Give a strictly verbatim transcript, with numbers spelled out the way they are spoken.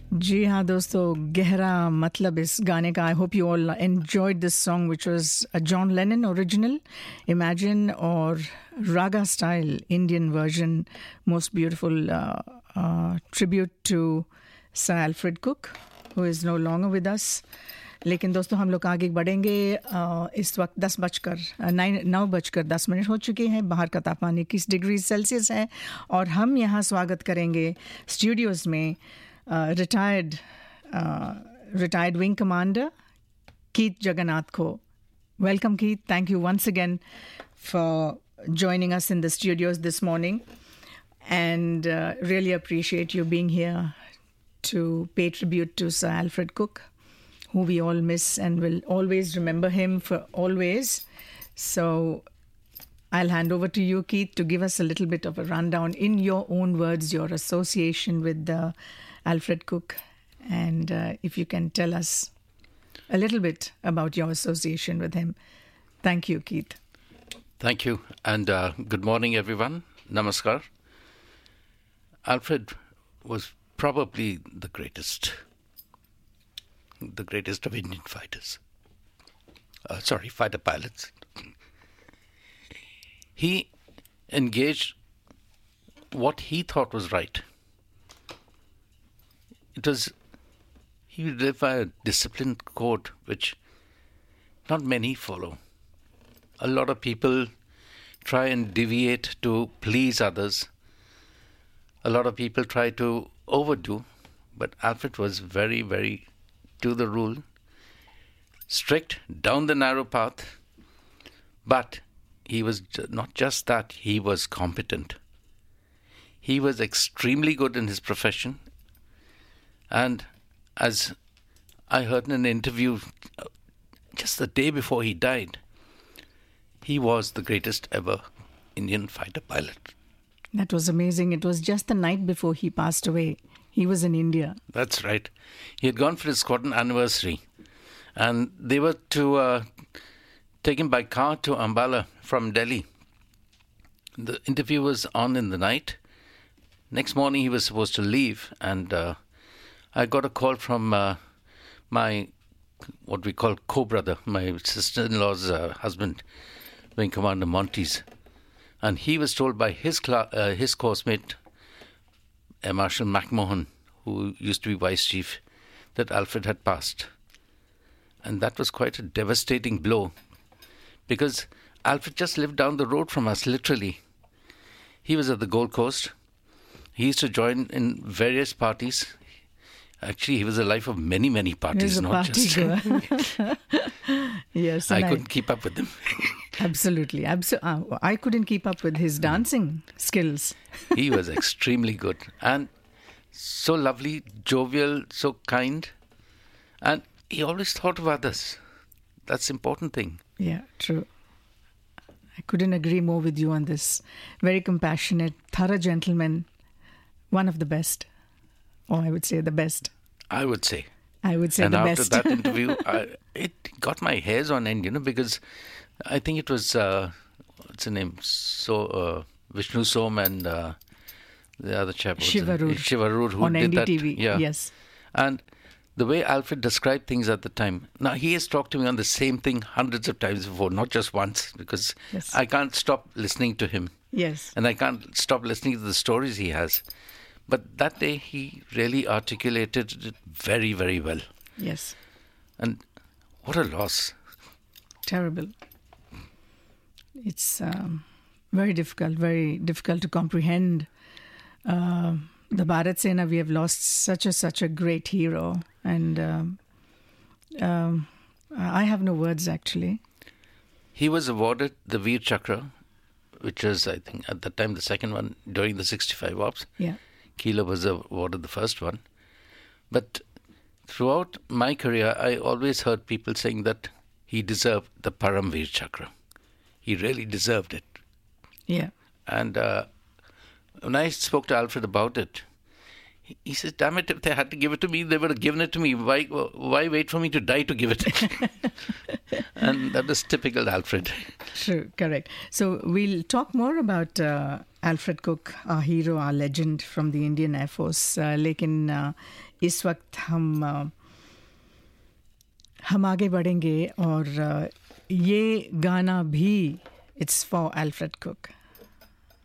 जी हाँ दोस्तों, गहरा मतलब इस गाने का. I hope you all enjoyed this song which was a John Lennon original, imagine, और रागा style Indian version. Most beautiful tribute to sir Alfred cook who is no longer with us. लेकिन दोस्तों हम लोग आगे बढ़ेंगे. uh, इस वक्त दस बजकर नाइन नौ बजकर दस मिनट हो चुके हैं. बाहर का तापमान इक्कीस डिग्री सेल्सियस है और हम यहाँ स्वागत करेंगे स्टूडियोज़ में retired retired wing commander Keith Jagannath को. Welcome Keith. Thank you once again for joining us in the studios this morning, and uh, really appreciate you being here to pay tribute to Sir Alfred Cook, who we all miss and will always remember him for always. So I'll hand over to you, Keith, to give us a little bit of a rundown in your own words, your association with uh, Alfred Cook, and uh, if you can tell us a little bit about your association with him. Thank you, Keith. Thank you, and uh, good morning, everyone. Namaskar. Alfred was probably the greatest, the greatest of Indian fighters. Uh, sorry, fighter pilots. He engaged what he thought was right. It was, he would live by a disciplined code which not many follow. A lot of people try and deviate to please others. A lot of people try to overdo, but Alfred was very, very to the rule, strict, down the narrow path, but he was not just that, he was competent. He was extremely good in his profession, and as I heard in an interview just the day before he died, he was the greatest ever Indian fighter pilot. That was amazing. It was just the night before he passed away. He was in India. That's right. He had gone for his squadron anniversary, and they were to uh, take him by car to Ambala from Delhi. The interview was on in the night. Next morning he was supposed to leave, and uh, I got a call from uh, my, what we call co-brother, my sister-in-law's uh, husband, Wing Commander Montes. And he was told by his cl- uh, his course mate, uh, Marshal McMahon, who used to be vice chief, that Alfred had passed. And that was quite a devastating blow, because Alfred just lived down the road from us, literally. He was at the Gold Coast. He used to join in various parties. Actually, he was the life of many, many parties, not party just... Yes. I I couldn't keep up with him. Absolutely. Abso- uh, I couldn't keep up with his dancing skills. He was extremely good and so lovely, jovial, so kind. And he always thought of others. That's the important thing. Yeah, true. I couldn't agree more with you on this. Very compassionate, thorough gentleman. One of the best. Or I would say the best. I would say. I would say and the after best. that interview, I, it got my hairs on end, you know, because I think it was, uh, what's the name? So, uh, Vishnu Som and uh, the other chap. Shivarur. Shivarur, who on did N D T V. that. Yeah. Yes. And the way Alfred described things at the time. Now, he has talked to me on the same thing hundreds of times before, not just once, because Yes. I can't stop listening to him. Yes. And I can't stop listening to the stories he has. But that day, he really articulated it very, very well. Yes. And what a loss. Terrible. It's um, very difficult, very difficult to comprehend. Uh, the Bharat Sena, we have lost such a, such a great hero. And um, um, I have no words, actually. He was awarded the Veer Chakra, which was, I think, at that time, the second one during the sixty-five Ops. Yeah. Keeler was awarded the first one. But throughout my career, I always heard people saying that he deserved the Param Veer Chakra. He really deserved it. Yeah. And uh, when I spoke to Alfred about it, he, he says, damn it, if they had to give it to me, they would have given it to me. Why, why wait for me to die to give it? And that was typical Alfred. True, correct. So we'll talk more about uh, Alfred Cook, our hero, our legend from the Indian Air Force. Uh, लेकिन uh, इस वक्त हम uh, हम आगे बढ़ेंगे और uh, ये गाना भी it's for Alfred Cook.